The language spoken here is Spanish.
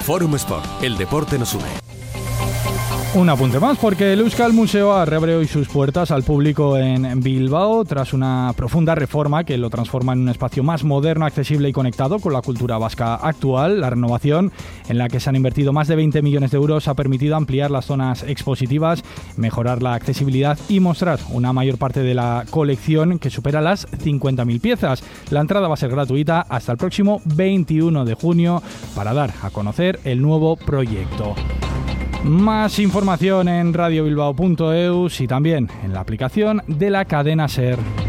Forum Sport, el deporte nos une. Un apunte más, porque el Euskal Museo reabre hoy sus puertas al público en Bilbao tras una profunda reforma que lo transforma en un espacio más moderno, accesible y conectado con la cultura vasca actual. La renovación, en la que se han invertido más de 20 millones de euros, ha permitido ampliar las zonas expositivas, mejorar la accesibilidad y mostrar una mayor parte de la colección, que supera las 50.000 piezas. La entrada va a ser gratuita hasta el próximo 21 de junio para dar a conocer el nuevo proyecto. Más información en radiobilbao.eus y también en la aplicación de la cadena SER.